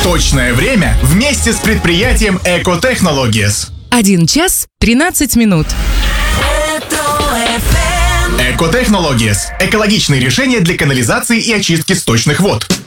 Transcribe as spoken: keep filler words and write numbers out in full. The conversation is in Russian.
Точное время вместе с предприятием Эко Технологиes. Один час тринадцать минут. Эко Технологиes – экологичные решения для канализации и очистки сточных вод.